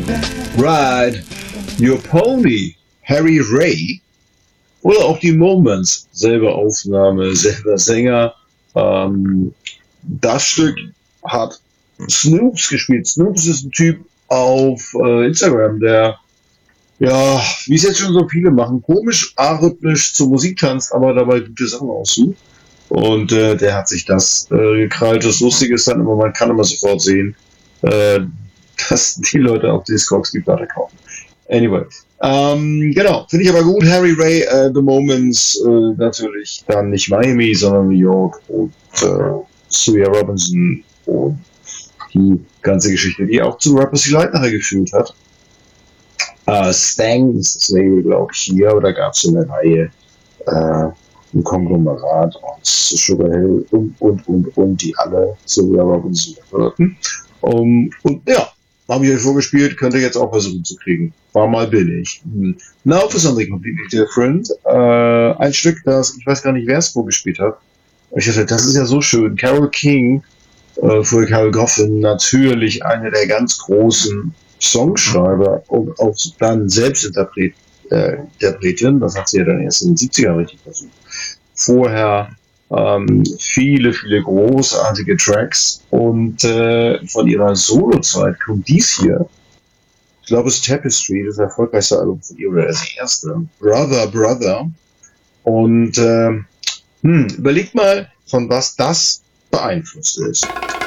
Ride Your Pony, Harry Ray. Oder auch die Moments, selber Aufnahme, selber Sänger. Das Stück hat Snoops gespielt. Snoops ist ein Typ auf Instagram, der, ja, wie es jetzt schon so viele machen, komisch, arrhythmisch zur Musik tanzt, aber dabei gute Sachen aussucht. Und der hat sich das gekrallt. Das Lustige ist dann immer, man kann immer sofort sehen, äh, dass die Leute auf Discogs die Platte kaufen. Anyway. Genau, finde ich aber gut. Harry Ray, The Moments, natürlich dann nicht Miami, sondern New York und Suya Robinson und die ganze Geschichte, die auch zu Rappers Delight nachher geführt hat. Stang ist das Label, glaube ich, hier, oder gab es so eine Reihe, ein Konglomerat aus Sugar Hill und die alle Suya Robinson hörten. Und ja, habe ich euch vorgespielt, könnt ihr jetzt auch versuchen zu kriegen. War mal billig. Now for something completely different. Ein Stück, das, ich weiß gar nicht, wer es vorgespielt hat. Ich dachte, das ist ja so schön. Carole King, für Carol Goffin, natürlich eine der ganz großen Songschreiber und auch dann Selbstinterpretin. Das hat sie ja dann erst in den 70er richtig versucht. Vorher viele großartige Tracks und von ihrer Solo-Zeit kommt dies hier. Ich glaube, es ist Tapestry, das erfolgreichste Album von ihr, oder das erste. Brother. Und überlegt mal, von was das beeinflusst ist.